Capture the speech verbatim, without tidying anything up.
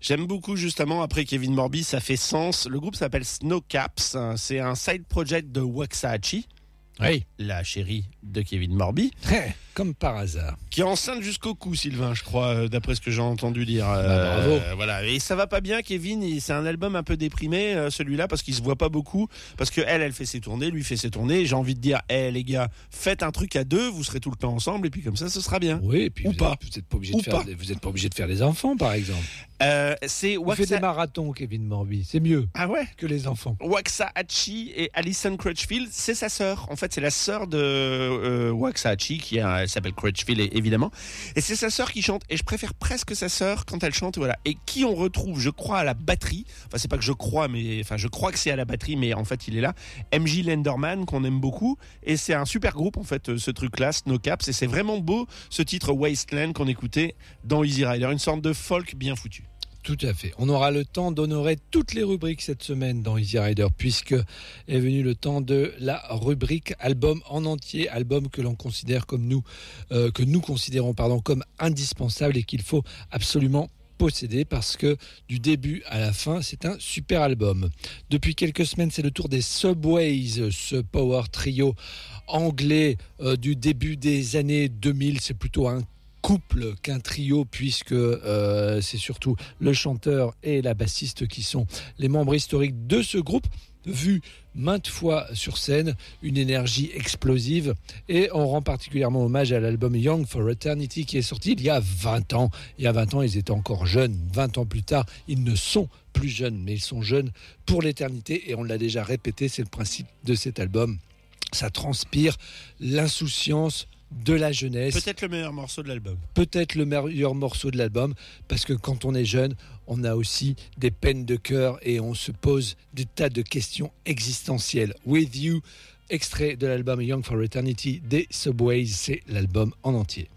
J'aime beaucoup justement, après Kevin Morby, ça fait sens. Le groupe s'appelle Snowcaps, c'est un side project de Waxahachie, oui, la chérie de Kevin Morby, comme par hasard. qui est enceinte jusqu'au cou, Sylvain, je crois, d'après ce que j'ai entendu dire. Bah, bravo. Euh, voilà. Et ça va pas bien, Kevin. il- C'est un album un peu déprimé, euh, celui-là, parce qu'il se voit pas beaucoup. Parce que elle, elle fait ses tournées, lui fait ses tournées. Et j'ai envie de dire, hé les gars, faites un truc à deux, vous serez tout le temps ensemble, et puis comme ça, ce sera bien. Oui, et puis Ou vous pas. êtes- vous êtes pas obligé Ou de faire, pas. des- vous êtes pas obligé de faire des enfants, par exemple. Euh, c'est On fait des Waxa... marathons, Kevin Morby. C'est mieux Ah ouais. que les enfants. Waxahachie et Alison Crutchfield, c'est sa sœur. En fait, c'est la sœur de euh, Waxahachie, qui a- elle s'appelle Crutchfield é- évidemment. Et c'est sa sœur qui chante. Et je préfère presque sa sœur quand elle chante, voilà. Et qui on retrouve, je crois, à la batterie. Enfin, c'est pas que je crois, mais enfin, je crois que c'est à la batterie, mais en fait, il est là. M J Lenderman, qu'on aime beaucoup. Et c'est un super groupe, en fait, euh, ce truc-là, Snowcaps. Et c'est vraiment beau, ce titre Wasteland qu'on écoutait dans Easy Rider. Une sorte de folk bien foutu. Tout à fait. On aura le temps d'honorer toutes les rubriques cette semaine dans Easy Rider, puisque est venu le temps de la rubrique album en entier, album que l'on considère comme nous, euh, que nous considérons pardon comme indispensable et qu'il faut absolument posséder parce que du début à la fin, c'est un super album. Depuis quelques semaines, c'est le tour des Subways, ce power trio anglais euh, du début des années deux mille. C'est plutôt un couple qu'un trio, puisque euh, c'est surtout le chanteur et la bassiste qui sont les membres historiques de ce groupe, vu maintes fois sur scène, une énergie explosive, et on rend particulièrement hommage à l'album Young for Eternity qui est sorti il y a vingt ans. Il y a vingt ans, ils étaient encore jeunes. vingt ans plus tard, ils ne sont plus jeunes, mais ils sont jeunes pour l'éternité, et on l'a déjà répété, c'est le principe de cet album. Ça transpire l'insouciance de la jeunesse. Peut-être le meilleur morceau de l'album. Peut-être le meilleur morceau de l'album, parce que quand on est jeune, on a aussi des peines de cœur et on se pose des tas de questions existentielles. With You, extrait de l'album Young for Eternity des Subways, c'est l'album en entier.